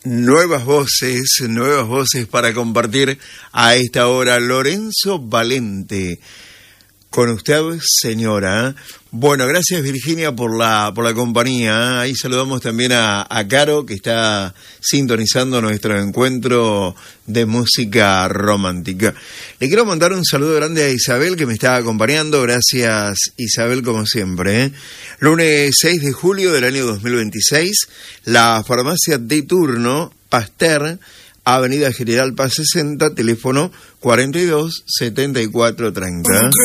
nuevas voces para compartir a esta hora. Lorenzo Valente, con usted, señora. Bueno, gracias Virginia por la compañía. Ahí saludamos también a Caro, que está sintonizando nuestro encuentro de música romántica. Le quiero mandar un saludo grande a Isabel, que me está acompañando. Gracias, Isabel, como siempre. Lunes 6 de julio del año 2026, la farmacia de turno Pasteur, Avenida General Paz 60, teléfono 42 74 30.